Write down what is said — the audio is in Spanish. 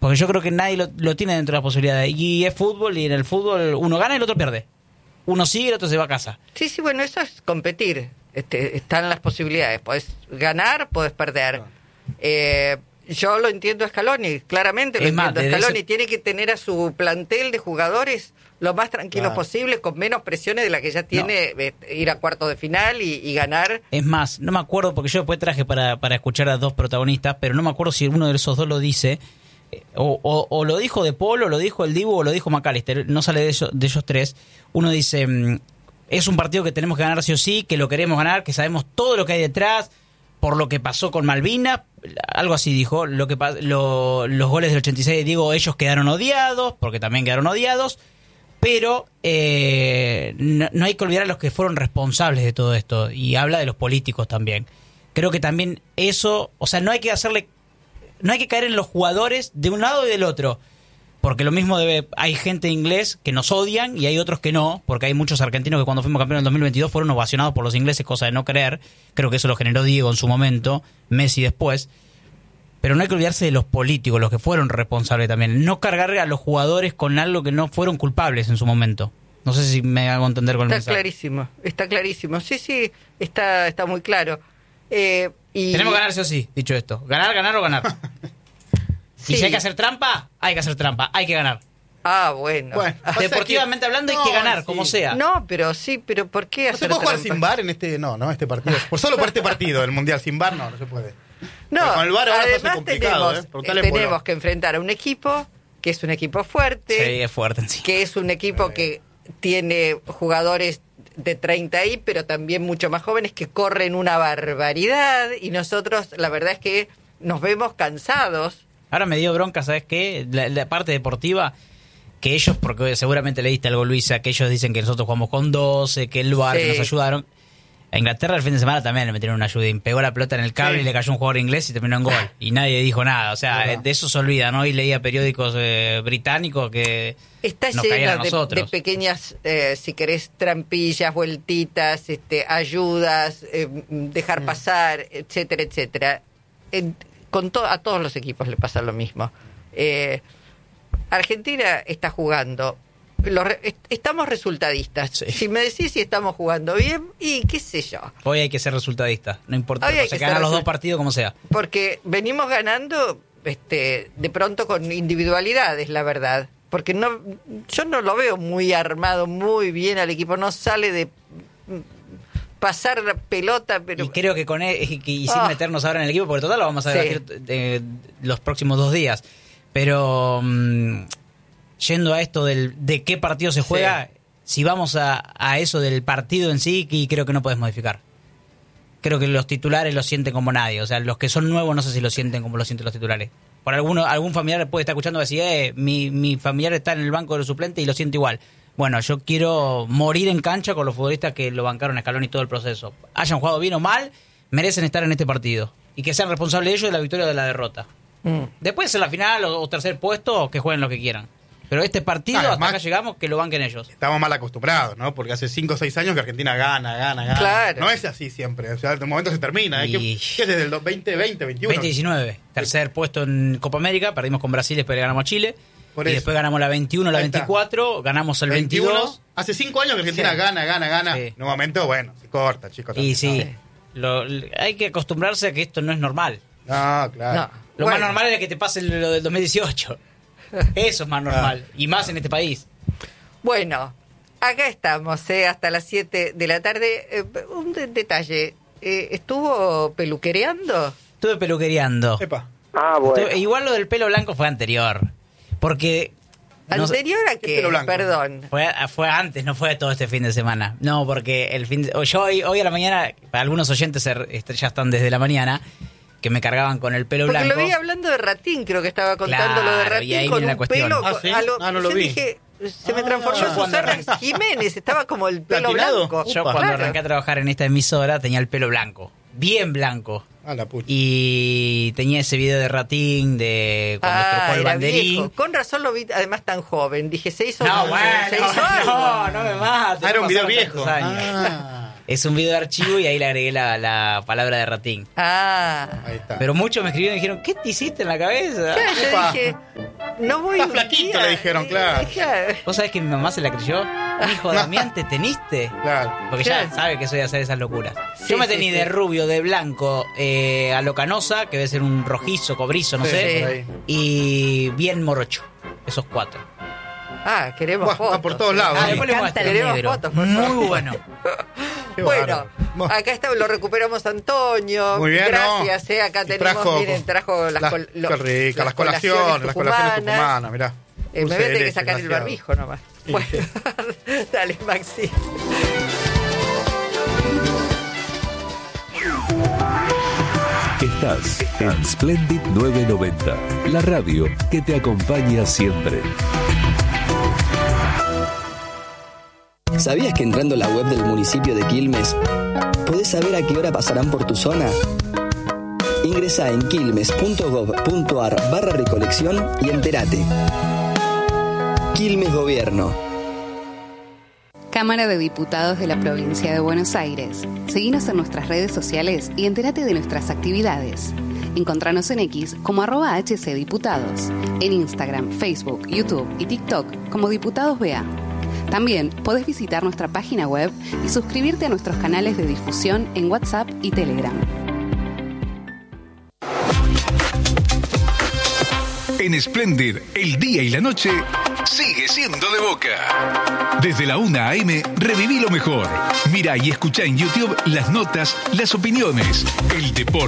Porque yo creo que nadie lo tiene dentro de las posibilidades. Y es fútbol, y en el fútbol uno gana y el otro pierde. Uno sigue y el otro se va a casa. Sí, bueno, eso es competir. Están las posibilidades. Podés ganar, podés perder. Yo lo entiendo a Scaloni, claramente lo entiendo a Scaloni. Tiene que tener a su plantel de jugadores lo más tranquilos posible, con menos presiones de la que ya tiene ir a cuartos de final y ganar. Es más, no me acuerdo, porque yo después traje para escuchar a dos protagonistas, pero no me acuerdo si uno de esos dos lo dice, o lo dijo De Paul, o lo dijo el Dibu, o lo dijo McAllister, no sale de ellos tres. Uno dice, es un partido que tenemos que ganar sí o sí, que lo queremos ganar, que sabemos todo lo que hay detrás, por lo que pasó con Malvinas, algo así dijo, los goles del 86, digo, ellos quedaron odiados, porque también quedaron odiados, pero no hay que olvidar a los que fueron responsables de todo esto, y habla de los políticos también. Creo que también eso, o sea, no hay que caer en los jugadores de un lado y del otro, porque lo mismo hay gente inglés que nos odian y hay otros que no, porque hay muchos argentinos que cuando fuimos campeones en el 2022 fueron ovacionados por los ingleses, cosa de no creer. Creo que eso lo generó Diego en su momento, Messi después. Pero no hay que olvidarse de los políticos, los que fueron responsables también. No cargar a los jugadores con algo que no fueron culpables en su momento. No sé si me hago entender con el mensaje. Está clarísimo. Sí, está muy claro. Tenemos que ganar sí o sí, dicho esto. Ganar o ganar. Sí. Y si hay que hacer trampa, hay que ganar. Bueno. Deportivamente hablando hay que ganar, como sea. No, pero ¿por qué hacer trampa? ¿No se puede jugar sin VAR en este partido? Solo por este partido, el Mundial sin VAR no se puede. No, con el VAR ahora además complicado, tenemos que enfrentar a un equipo que es un equipo fuerte. Sí, es fuerte en sí. Que es un equipo que tiene jugadores de 30 pero también mucho más jóvenes que corren una barbaridad, y nosotros la verdad es que nos vemos cansados. Ahora me dio bronca, ¿sabes qué? La parte deportiva, que ellos, porque seguramente leíste algo, Luisa, que ellos dicen que nosotros jugamos con 12, que el VAR, que nos ayudaron. A Inglaterra el fin de semana también le metieron una ayuda, pegó la pelota en el cable y le cayó un jugador inglés y terminó en gol. Y nadie dijo nada, o sea, de eso se olvida, ¿no? Y leía periódicos británicos que está nos caían a lleno nosotros. de pequeñas, si querés, trampillas, vueltitas, ayudas, dejar pasar, etcétera, etcétera. A todos los equipos le pasa lo mismo. Argentina está jugando. Estamos resultadistas. Sí. Si me decís si estamos jugando bien, y qué sé yo. Hoy hay que ser resultadista, no importa. Hay que ganar los dos partidos como sea. Porque venimos ganando de pronto con individualidades, la verdad. Porque yo no lo veo muy armado, muy bien al equipo. No sale de pasar la pelota, pero... Y creo que y sin meternos ahora en el equipo, porque total lo vamos a debatir los próximos 2 días. Pero yendo a esto de qué partido se juega, si vamos a eso del partido en sí, y creo que no puedes modificar. Creo que los titulares lo sienten como nadie. O sea, los que son nuevos no sé si lo sienten como lo sienten los titulares. Por algún familiar puede estar escuchando y decir, mi familiar está en el banco de los suplentes y lo siente igual. Bueno, yo quiero morir en cancha con los futbolistas que lo bancaron a Scaloni todo el proceso. Hayan jugado bien o mal, merecen estar en este partido. Y que sean responsables ellos de la victoria o de la derrota. Después en la final o tercer puesto, que jueguen lo que quieran. Pero este partido, hasta acá llegamos, que lo banquen ellos. Estamos mal acostumbrados, ¿no? Porque hace 5 o 6 años que Argentina gana. Claro. No es así siempre. O sea, en un momento se termina. ¿Qué es desde el 2020, 21? 2019. Tercer puesto en Copa América. Perdimos con Brasil, después le ganamos a Chile. Y después ganamos la 21, la 24. Ganamos el 22. Hace 5 años que Argentina gana. Sí. En un momento, bueno, se corta, chicos. Y sí. Hay que acostumbrarse a que esto no es normal. No, claro. Lo más normal era que te pase lo del 2018. Eso es más normal, y más en este país. Bueno, acá estamos, hasta las 7 de la tarde. Un detalle, ¿estuvo peluquereando? Estuve peluquereando. Epa. Bueno. Igual lo del pelo blanco fue anterior. Porque... ¿Anterior a qué? Perdón. Fue antes, no fue todo este fin de semana. No, porque yo hoy a la mañana, para algunos oyentes ya están desde la mañana, que me cargaban con el pelo blanco. Porque lo vi hablando de Ratín, creo que estaba contando lo de Ratín, y ahí con viene un la cuestión. pelo... no lo vi. Dije, se me transformó en Susana Jiménez, estaba como el pelo blanco. Yo cuando arranqué a trabajar en esta emisora tenía el pelo blanco, bien blanco. La puta. Y tenía ese video de Ratín de cuando tocó el banderín. Viejo. Con razón lo vi, además tan joven. Dije, se hizo algo. No me mates. Era un video viejo. Es un video de archivo y ahí le agregué la palabra de Ratín. Ahí está. Pero muchos me escribieron y dijeron, ¿qué te hiciste en la cabeza? Yo dije, no voy. Está flaquito, le dijeron, claro. ¿Vos sabés que mi mamá se la creyó? Mi hijo, Damián, ¿te teniste? Claro. Porque ya sabe que soy de hacer esas locuras. Sí, Yo me sí, tení sí. de rubio, de blanco, a lo canosa, que debe ser un rojizo, cobrizo, no Sí, sé. por ahí. Y bien morocho. Esos 4. Queremos Buah, fotos. está por todos lados. Después le muestro el Queremos negro. fotos, por favor. Muy bueno. Qué Bueno, bárbaro. Buah. acá está, lo recuperamos Antonio. Muy bien, gracias, ¿no? acá Y tenemos, miren, trajo qué rica, las colaciones tucumanas, mirá. Me voy a tener que sacar el glaseado. barbijo nomás. Sí, Bueno, dale, Maxi. Estás en Splendid 990, la radio que te acompaña siempre. ¿Sabías que entrando a la web del municipio de Quilmes podés saber a qué hora pasarán por tu zona? Ingresá en quilmes.gov.ar/recolección y entérate. Quilmes Gobierno. Cámara de Diputados de la Provincia de Buenos Aires. Seguinos en nuestras redes sociales y entérate de nuestras actividades. Encontranos en X como @HCDiputados, en Instagram, Facebook, YouTube y TikTok como Diputados BA. También podés visitar nuestra página web y suscribirte a nuestros canales de difusión en WhatsApp y Telegram. En Splendid, el día y la noche sigue siendo de Boca. Desde la 1 a.m. reviví lo mejor. Mira y escucha en YouTube las notas, las opiniones, el deporte.